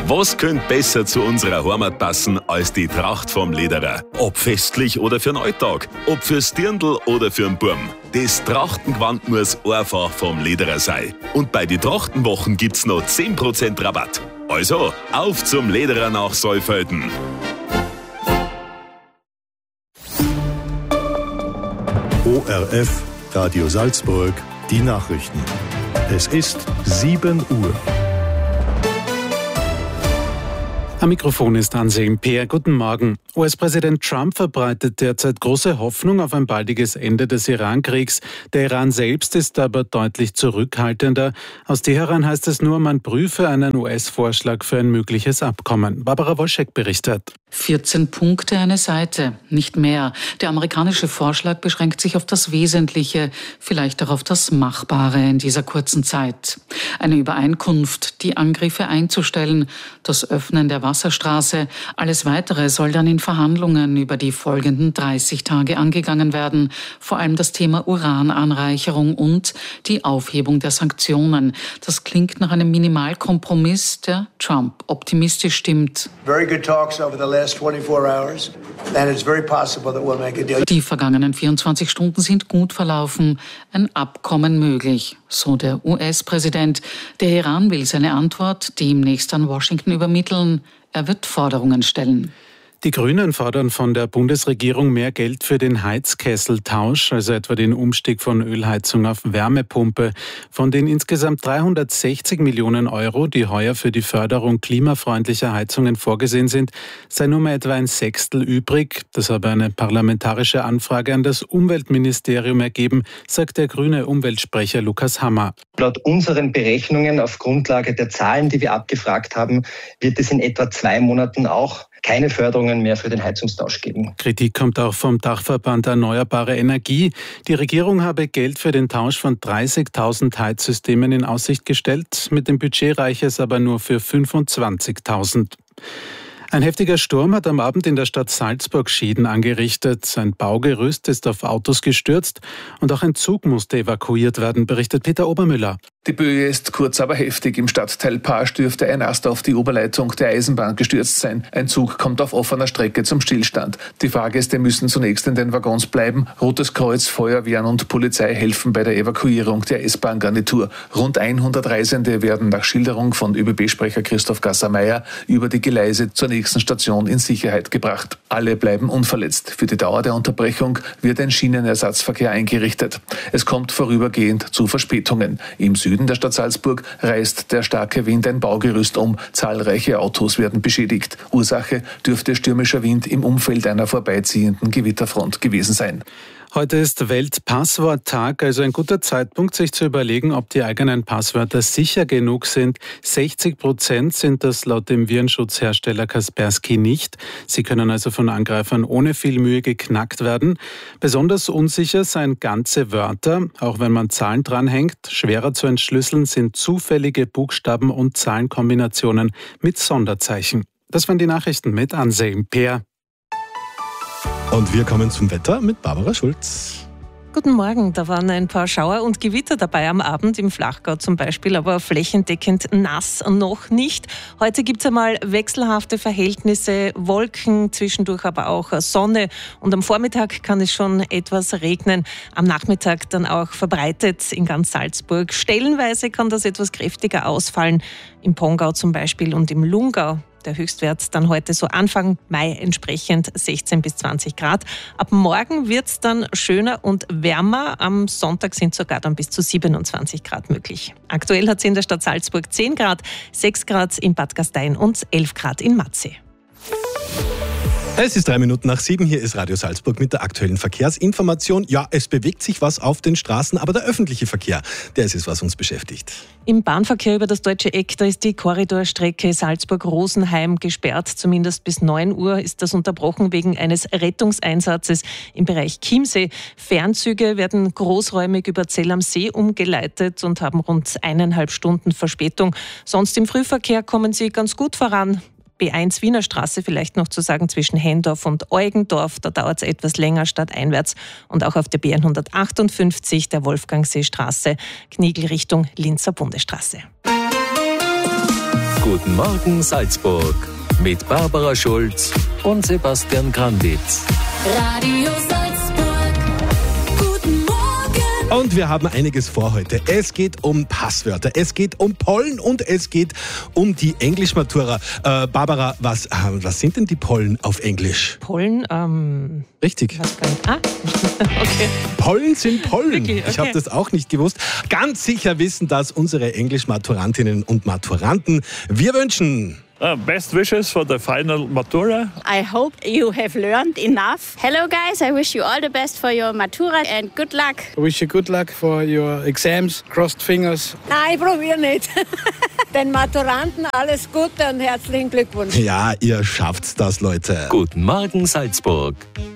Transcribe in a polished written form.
Was könnte besser zu unserer Heimat passen als die Tracht vom Lederer? Ob festlich oder für den Alltag, ob fürs Dirndl oder für den Burm. Das Trachtengewand muss einfach vom Lederer sein. Und bei den Trachtenwochen gibt's noch 10% Rabatt. Also, auf zum Lederer nach Saalfelden. ORF, Radio Salzburg, die Nachrichten. Es ist 7 Uhr. Am Mikrofon ist Anselm Peer. Guten Morgen. US-Präsident Trump verbreitet derzeit große Hoffnung auf ein baldiges Ende des Iran-Kriegs. Der Iran selbst ist aber deutlich zurückhaltender. Aus Teheran heißt es nur, man prüfe einen US-Vorschlag für ein mögliches Abkommen. Barbara Woschek berichtet. 14 Punkte, eine Seite, nicht mehr. Der amerikanische Vorschlag beschränkt sich auf das Wesentliche, vielleicht auch auf das Machbare in dieser kurzen Zeit. Eine Übereinkunft, die Angriffe einzustellen, das Öffnen der Wasserstraße, alles Weitere soll dann in Verhandlungen über die folgenden 30 Tage angegangen werden. Vor allem das Thema Urananreicherung und die Aufhebung der Sanktionen. Das klingt nach einem Minimalkompromiss, der Trump optimistisch stimmt. Very good talks over the last 24 hours, and it's very possible that we'll make a deal. Die vergangenen 24 Stunden sind gut verlaufen. Ein Abkommen möglich, so der US-Präsident. Der Iran will seine Antwort demnächst an Washington übermitteln. Er wird Forderungen stellen. Die Grünen fordern von der Bundesregierung mehr Geld für den Heizkesseltausch, also etwa den Umstieg von Ölheizung auf Wärmepumpe. Von den insgesamt 360 Millionen Euro, die heuer für die Förderung klimafreundlicher Heizungen vorgesehen sind, sei nur mehr etwa ein Sechstel übrig. Das habe eine parlamentarische Anfrage an das Umweltministerium ergeben, sagt der grüne Umweltsprecher Lukas Hammer. Laut unseren Berechnungen auf Grundlage der Zahlen, die wir abgefragt haben, wird es in etwa 2 Monaten auch keine Förderungen mehr für den Heizungstausch geben. Kritik kommt auch vom Dachverband Erneuerbare Energie. Die Regierung habe Geld für den Tausch von 30.000 Heizsystemen in Aussicht gestellt. Mit dem Budget reiche es aber nur für 25.000. Ein heftiger Sturm hat am Abend in der Stadt Salzburg Schäden angerichtet. Ein Baugerüst ist auf Autos gestürzt und auch ein Zug musste evakuiert werden, berichtet Peter Obermüller. Die Böe ist kurz, aber heftig. Im Stadtteil Paasch dürfte ein Ast auf die Oberleitung der Eisenbahn gestürzt sein. Ein Zug kommt auf offener Strecke zum Stillstand. Die Fahrgäste müssen zunächst in den Waggons bleiben. Rotes Kreuz, Feuerwehren und Polizei helfen bei der Evakuierung der S-Bahn-Garnitur. Rund 100 Reisende werden nach Schilderung von ÖBB-Sprecher Christoph Gasser-Meyer über die Gleise zur nächsten Station in Sicherheit gebracht. Alle bleiben unverletzt. Für die Dauer der Unterbrechung wird ein Schienenersatzverkehr eingerichtet. Es kommt vorübergehend zu Verspätungen. Im Süden der Stadt Salzburg reißt der starke Wind ein Baugerüst um. Zahlreiche Autos werden beschädigt. Ursache dürfte stürmischer Wind im Umfeld einer vorbeiziehenden Gewitterfront gewesen sein. Heute ist Weltpassworttag, also ein guter Zeitpunkt, sich zu überlegen, ob die eigenen Passwörter sicher genug sind. 60% sind das laut dem Virenschutzhersteller Kaspersky nicht. Sie können also von Angreifern ohne viel Mühe geknackt werden. Besonders unsicher seien ganze Wörter, auch wenn man Zahlen dranhängt. Schwerer zu entschlüsseln sind zufällige Buchstaben- und Zahlenkombinationen mit Sonderzeichen. Das waren die Nachrichten mit Anselm Peer. Und wir kommen zum Wetter mit Barbara Schulz. Guten Morgen, da waren ein paar Schauer und Gewitter dabei am Abend, im Flachgau zum Beispiel, aber flächendeckend nass noch nicht. Heute gibt es einmal wechselhafte Verhältnisse, Wolken, zwischendurch aber auch Sonne und am Vormittag kann es schon etwas regnen, am Nachmittag dann auch verbreitet in ganz Salzburg. Stellenweise kann das etwas kräftiger ausfallen, im Pongau zum Beispiel und im Lungau. Der Höchstwert dann heute so Anfang Mai entsprechend 16 bis 20 Grad. Ab morgen wird es dann schöner und wärmer. Am Sonntag sind sogar dann bis zu 27 Grad möglich. Aktuell hat es in der Stadt Salzburg 10 Grad, 6 Grad in Bad Gastein und 11 Grad in Matzeh. Es ist 7:03. Hier ist Radio Salzburg mit der aktuellen Verkehrsinformation. Ja, es bewegt sich was auf den Straßen, aber der öffentliche Verkehr, der ist es, was uns beschäftigt. Im Bahnverkehr über das Deutsche Eck, da ist die Korridorstrecke Salzburg-Rosenheim gesperrt. Zumindest bis 9 Uhr ist das unterbrochen wegen eines Rettungseinsatzes im Bereich Chiemsee. Fernzüge werden großräumig über Zell am See umgeleitet und haben rund 1,5 Stunden Verspätung. Sonst im Frühverkehr kommen sie ganz gut voran. B1 Wiener Straße vielleicht noch zu sagen, zwischen Hendorf und Eugendorf. Da dauert es etwas länger stadteinwärts. Und auch auf der B158, der Wolfgangseestraße, Kniegl Richtung Linzer Bundesstraße. Guten Morgen Salzburg mit Barbara Schulz und Sebastian Granditz. Radio Salzburg. Guten Morgen. Und wir haben einiges vor heute. Es geht um Passwörter, es geht um Pollen und es geht um die Englischmatura. Barbara, was sind denn die Pollen auf Englisch? Pollen? Richtig. Ich weiß gar nicht. Okay. Pollen sind Pollen. Wirklich? Okay. Ich habe das auch nicht gewusst. Ganz sicher wissen das unsere Englischmaturantinnen und Maturanten. Wir wünschen... Best wishes for the final Matura. I hope you have learned enough. Hello guys, I wish you all the best for your Matura and good luck. I wish you good luck for your exams. Crossed fingers. Nein, ich probiere nicht. Den Maturanten alles Gute und herzlichen Glückwunsch. Ja, ihr schafft's das, Leute. Guten Morgen Salzburg.